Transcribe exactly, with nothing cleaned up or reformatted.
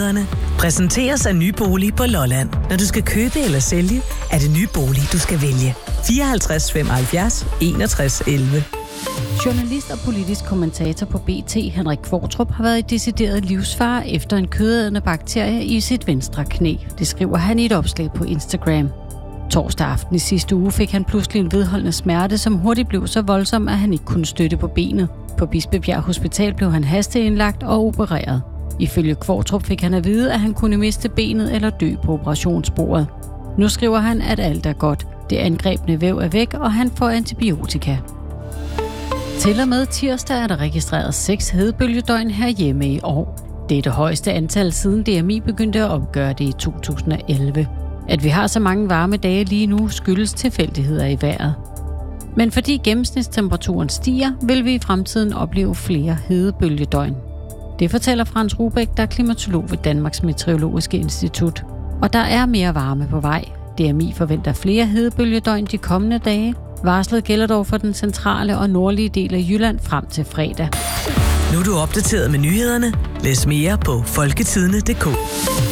nyhederne. Præsenteres af Nye Bolig på Lolland. Når du skal købe eller sælge, er det Nye Bolig, du skal vælge. fireoghalvtreds femoghalvfjerds enogtres elleve. Journalist og politisk kommentator på B T, Henrik Qvortrup, har været i decideret livsfare efter en kødædende bakterie i sit venstre knæ. Det skriver han i et opslag på Instagram. Torsdag aften i sidste uge fik han pludselig en vedholdende smerte, som hurtigt blev så voldsom, at han ikke kunne støtte på benet. På Bispebjerg Hospital blev han hasteindlagt og opereret. Ifølge Qvortrup fik han at vide, at han kunne miste benet eller dø på operationsbordet. Nu skriver han, at alt er godt. Det angrebne væv er væk, og han får antibiotika. Til og med tirsdag er der registreret seks hedebølgedøgn herhjemme i år. Det er det højeste antal siden D M I begyndte at opgøre det i to tusind og elleve. At vi har så mange varme dage lige nu skyldes tilfældigheder i vejret. Men fordi gennemsnitstemperaturen stiger, vil vi i fremtiden opleve flere hedebølgedøgn. Det fortæller Frans Rubæk, der er klimatolog ved Danmarks Meteorologiske Institut. Og der er mere varme på vej. D M I forventer flere hedebølgedøgn de kommende dage. Varslet gælder dog for den centrale og nordlige del af Jylland frem til fredag. Nu er du opdateret med nyhederne. Læs mere på folketidene punktum d k.